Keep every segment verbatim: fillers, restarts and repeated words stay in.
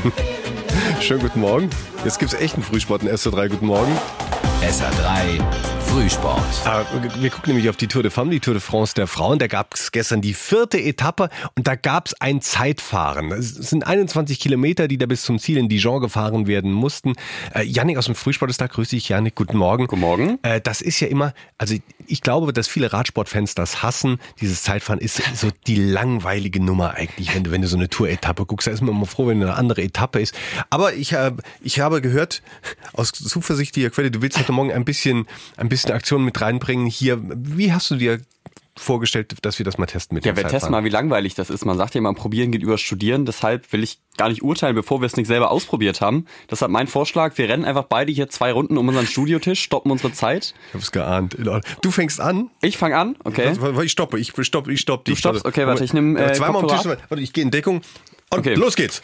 Schönen guten Morgen. Jetzt gibt es echten Frühsport in S R drei. Guten Morgen. S R drei Frühsport. Wir gucken nämlich auf die Tour de Femme, die Tour de France der Frauen. Da gab es gestern die vierte Etappe und da gab es ein Zeitfahren. Es sind einundzwanzig Kilometer, die da bis zum Ziel in Dijon gefahren werden mussten. Äh, Jannik aus dem Frühsport ist da. Grüß dich, Jannik. Guten Morgen. Guten Morgen. Äh, das ist ja immer, also ich glaube, dass viele Radsportfans das hassen. Dieses Zeitfahren ist so die langweilige Nummer eigentlich, wenn du, wenn du so eine Tour-Etappe guckst. Da ist man immer froh, wenn eine andere Etappe ist. Aber ich, äh, ich habe gehört, aus zuversichtlicher Quelle, du willst heute Morgen ein bisschen, ein bisschen Aktion mit reinbringen hier. Wie hast du dir vorgestellt, dass wir das mal testen mit ja, dem wir Zeitfahren? testen mal, wie langweilig das ist. Man sagt ja immer, probieren geht über studieren. Deshalb will ich gar nicht urteilen, bevor wir es nicht selber ausprobiert haben. Deshalb mein Vorschlag, wir rennen einfach beide hier zwei Runden um unseren Studiotisch, stoppen unsere Zeit. Ich habe es geahnt. Du fängst an? Ich fange an, okay. Ich stoppe, ich stoppe, ich stoppe. Du stoppst, okay, warte, ich nehme äh, zweimal Kopfhörer am Tisch, warte, ich gehe in Deckung und okay. Los geht's.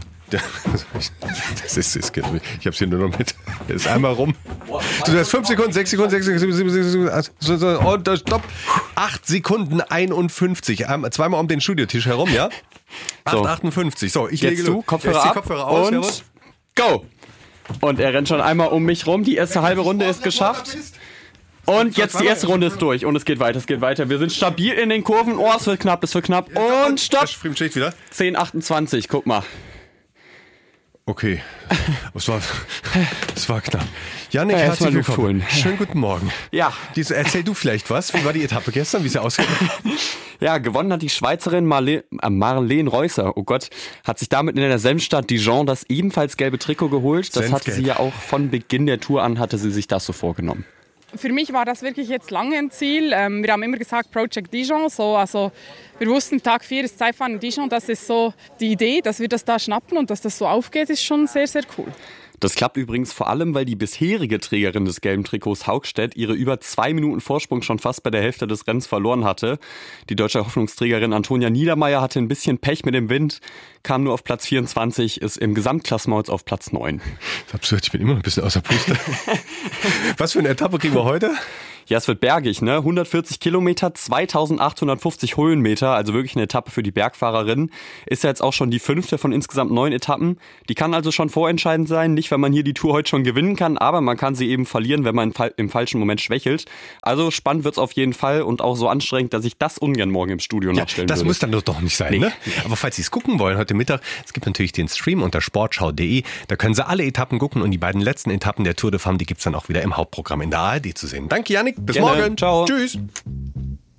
Das ist, das geht nicht. Ich hab's hier nur noch mit. Ist einmal rum. Du hast fünf Sekunden, sechs Sekunden, sechs Sekunden, sieben Sekunden, und stopp. acht Sekunden einundfünfzig. Zweimal um den Studiotisch herum, ja? So. acht achtundfünfzig. So, ich Jetzt lege du, Kopfhörer ab Kopfhörer aus, und jawohl. Go! Und er rennt schon einmal um mich rum. Die erste halbe Runde ist geschafft. Und jetzt die erste Runde ist durch und es geht weiter, es geht weiter. Wir sind stabil in den Kurven. Oh, es wird knapp, es wird knapp. Und stopp! zehn achtundzwanzig, guck mal. Okay, es war, es war knapp. Jannik, ja, herzlich willkommen. Schönen Schönen guten Morgen. Ja. Diese, erzähl du vielleicht was. Wie war die Etappe gestern? Wie ist sie ausgegangen? Ja, gewonnen hat die Schweizerin Marle- äh, Marlene Reusser. Oh Gott, hat sich damit in der Senfstadt Dijon das ebenfalls gelbe Trikot geholt. Das hatte sie ja auch von Beginn der Tour an, hatte sie sich das so vorgenommen. Für mich war das wirklich jetzt lange ein Ziel. Ähm, wir haben immer gesagt Project Dijon. So, also wir wussten, Tag vier ist Zeitfahren in Dijon. Das ist so die Idee, dass wir das da schnappen und dass das so aufgeht, ist schon sehr, sehr cool. Das klappt übrigens vor allem, weil die bisherige Trägerin des gelben Trikots, Haugstedt, ihre über zwei Minuten Vorsprung schon fast bei der Hälfte des Rennens verloren hatte. Die deutsche Hoffnungsträgerin Antonia Niedermeyer hatte ein bisschen Pech mit dem Wind, kam nur auf Platz vierundzwanzig, ist im Gesamtklassement jetzt auf Platz neun. Das ist absurd, ich bin immer noch ein bisschen außer Puste. Was für eine Etappe kriegen wir heute? Ja, es wird bergig, ne? hundertvierzig Kilometer, zweitausendachthundertfünfzig Höhenmeter, also wirklich eine Etappe für die Bergfahrerin. Ist ja jetzt auch schon die fünfte von insgesamt neun Etappen. Die kann also schon vorentscheidend sein, nicht weil man hier die Tour heute schon gewinnen kann, aber man kann sie eben verlieren, wenn man im falschen Moment schwächelt. Also spannend wird's auf jeden Fall und auch so anstrengend, dass ich das ungern morgen im Studio ja, nachstellen das würde. Das muss dann doch nicht sein, nee. Ne? Aber falls Sie es gucken wollen heute Mittag, es gibt natürlich den Stream unter sportschau punkt de. Da können Sie alle Etappen gucken und die beiden letzten Etappen der Tour de Femme, die gibt's dann auch wieder im Hauptprogramm in der A R D zu sehen. Danke, Jannik. Bis Gerne. morgen. Ciao. Tschüss.